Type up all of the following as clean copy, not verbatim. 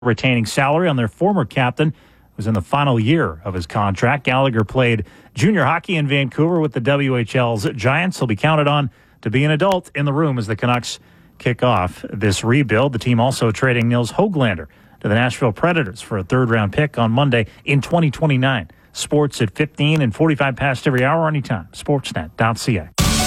retaining salary on their former captain, who was in the final year of his contract. Gallagher played junior hockey in Vancouver with the WHL's Giants. He'll be counted on to be an adult in the room as the Canucks kick off this rebuild. The team also trading Nils Höglander to the Nashville Predators for a third-round pick on Monday in 2029. Sports at 15 and 45 past every hour anytime. Sportsnet.ca.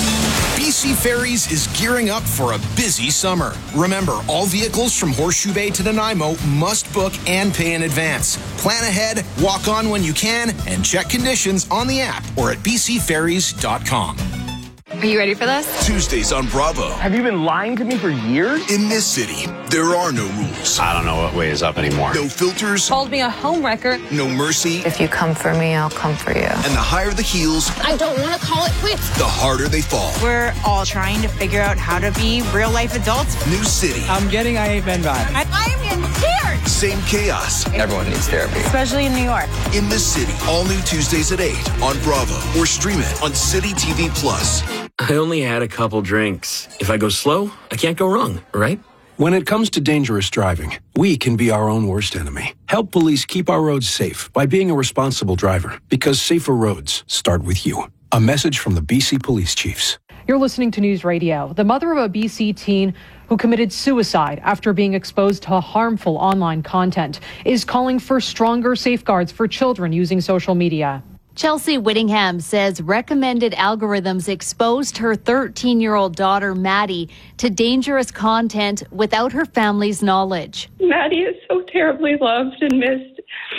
BC Ferries is gearing up for a busy summer. Remember, all vehicles from Horseshoe Bay to Nanaimo must book and pay in advance. Plan ahead, walk on when you can, and check conditions on the app or at bcferries.com. Are you ready for this? Tuesdays on Bravo. Have you been lying to me for years? In this city, there are no rules. I don't know what way is up anymore. No filters. Called me a homewrecker. No mercy. If you come for me, I'll come for you. And the higher the heels, I don't want to call it quits. the harder they fall. We're all trying to figure out how to be real-life adults. New city. I'm getting I Ain't Been Bad. I'm in tears. Same chaos. Everyone needs therapy. Especially in New York. In this city. All new Tuesdays at 8 on Bravo. Or stream it on City TV Plus. I only had a couple drinks. If I go slow, I can't go wrong, right? When it comes to dangerous driving, we can be our own worst enemy. Help police keep our roads safe by being a responsible driver, because safer roads start with you. A message from the BC Police Chiefs. You're listening to News Radio. The mother of a BC teen who committed suicide after being exposed to harmful online content is calling for stronger safeguards for children using social media. Chelsea Whittingham says recommended algorithms exposed her 13-year-old daughter, Maddie, to dangerous content without her family's knowledge. Maddie is so terribly loved and missed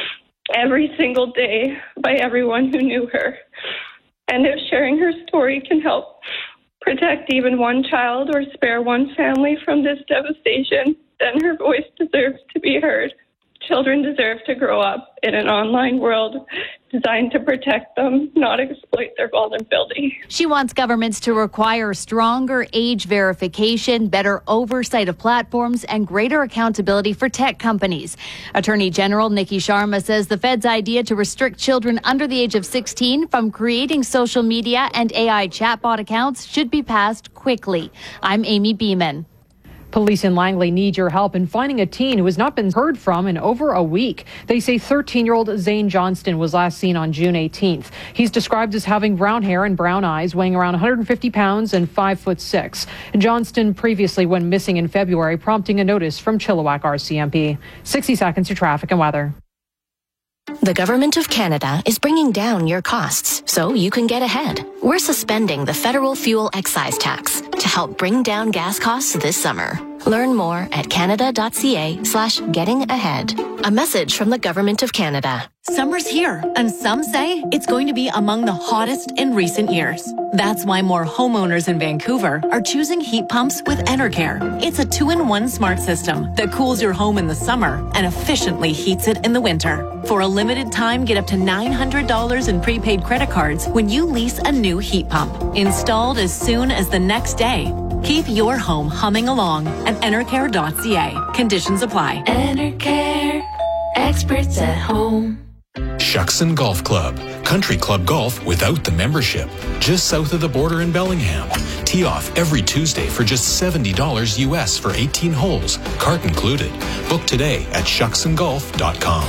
every single day by everyone who knew her. And if sharing her story can help protect even one child or spare one family from this devastation, then her voice deserves to be heard. Children deserve to grow up in an online world designed to protect them, not exploit their vulnerability. She wants governments to require stronger age verification, better oversight of platforms, and greater accountability for tech companies. Attorney General Nikki Sharma says the Fed's idea to restrict children under the age of 16 from creating social media and AI chatbot accounts should be passed quickly. I'm Amy Beeman. Police in Langley need your help in finding a teen who has not been heard from in over a week. They say 13-year-old Zane Johnston was last seen on June 18th. He's described as having brown hair and brown eyes, weighing around 150 pounds and 5'6". Johnston previously went missing in February, prompting a notice from Chilliwack RCMP. 60 seconds to traffic and weather. The Government of Canada is bringing down your costs so you can get ahead. We're suspending the federal fuel excise tax to help bring down gas costs this summer. Learn more at canada.ca/getting ahead. A message from the Government of Canada. Summer's here, and some say it's going to be among the hottest in recent years. That's why more homeowners in Vancouver are choosing heat pumps with Enercare. It's a 2-in-1 smart system that cools your home in the summer and efficiently heats it in the winter. For a limited time, get up to $900 in prepaid credit cards when you lease a new heat pump. Installed as soon as the next day. Keep your home humming along at enercare.ca. Conditions apply. Enercare, experts at home. Shuckson Golf Club. Country club golf without the membership. Just south of the border in Bellingham. Tee off every Tuesday for just $70 US for 18 holes. Cart included. Book today at shucksongolf.com.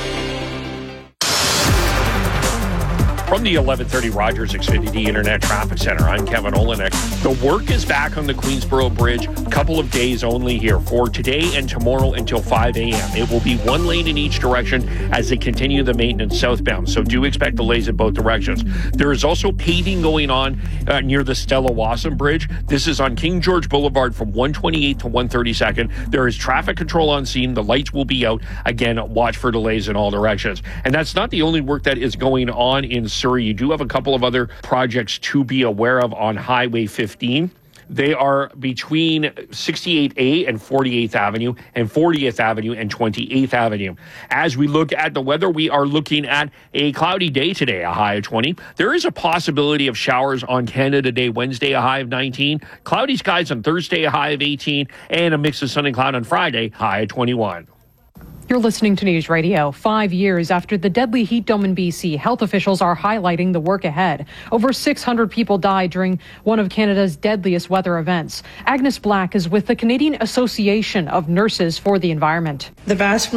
From the 1130 Rogers Xfinity Internet Traffic Center, I'm Kevin Olenek. The work is back on the Queensboro Bridge. A couple of days only here for today and tomorrow until 5 a.m. It will be one lane in each direction as they continue the maintenance southbound. So do expect delays in both directions. There is also paving going on near the Stella Wasson Bridge. This is on King George Boulevard from 128 to 132nd. There is traffic control on scene. The lights will be out. Again, watch for delays in all directions. And that's not the only work that is going on in Surrey. You do have a couple of other projects to be aware of on Highway 15. They are between 68A and 48th Avenue and 40th Avenue and 28th Avenue. As we look at the weather, we are looking at a cloudy day today, a high of 20. There is a possibility of showers on Canada Day, Wednesday, a high of 19. Cloudy skies on Thursday, a high of 18. And a mix of sun and cloud on Friday, high of 21. You're listening to News Radio. 5 years after the deadly heat dome in BC, health officials are highlighting the work ahead. Over 600 people died during one of Canada's deadliest weather events. Agnes Black is with the Canadian Association of Nurses for the Environment. The vast